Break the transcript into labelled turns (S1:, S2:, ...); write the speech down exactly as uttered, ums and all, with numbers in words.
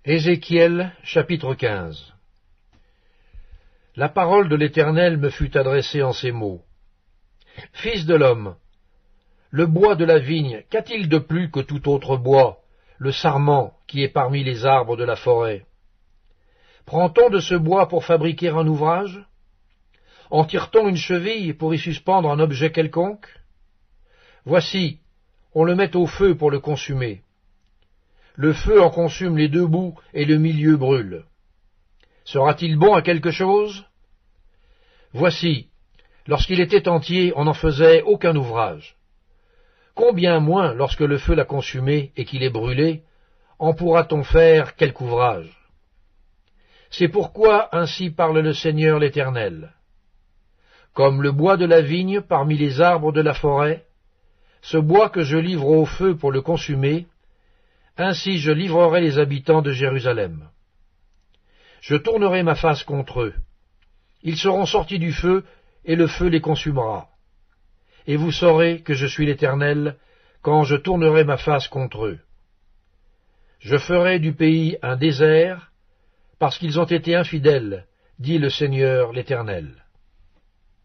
S1: Ézéchiel, chapitre quinze. La parole de l'Éternel me fut adressée en ces mots. Fils de l'homme, le bois de la vigne, qu'a-t-il de plus que tout autre bois, le sarment qui est parmi les arbres de la forêt? Prend-on de ce bois pour fabriquer un ouvrage? En tire-t-on une cheville pour y suspendre un objet quelconque? Voici, on le met au feu pour le consumer. Le feu en consume les deux bouts et le milieu brûle. Sera-t-il bon à quelque chose? Voici, lorsqu'il était entier, on n'en faisait aucun ouvrage. Combien moins lorsque le feu l'a consumé et qu'il est brûlé, en pourra-t-on faire quelque ouvrage? C'est pourquoi ainsi parle le Seigneur l'Éternel. Comme le bois de la vigne parmi les arbres de la forêt, ce bois que je livre au feu pour le consumer, ainsi je livrerai les habitants de Jérusalem. Je tournerai ma face contre eux. Ils seront sortis du feu, et le feu les consumera. Et vous saurez que je suis l'Éternel, quand je tournerai ma face contre eux. Je ferai du pays un désert, parce qu'ils ont été infidèles, dit le Seigneur l'Éternel.